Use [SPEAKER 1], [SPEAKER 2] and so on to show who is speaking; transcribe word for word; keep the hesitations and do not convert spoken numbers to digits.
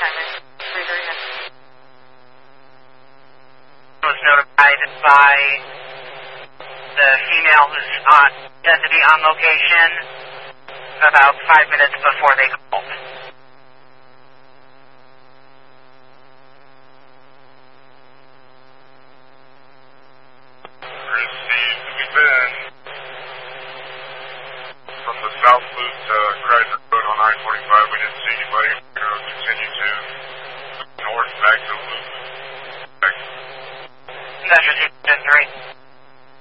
[SPEAKER 1] Was notified by the female who's on, said to be on location about five minutes before they called.
[SPEAKER 2] Received Ben from the South Loop to Chrysler Road on I forty-five. We didn't see anybody. We're going to continue to north back to Loop. Back.
[SPEAKER 1] That's just three.